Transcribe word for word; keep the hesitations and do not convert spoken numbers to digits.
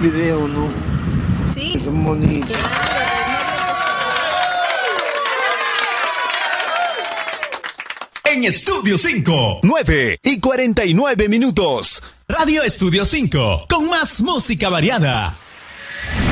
video, ¿no? Sí. Qué bonito. En Estudio cinco, nueve y cuarenta y nueve minutos. Radio Estudio cinco, con más música variada.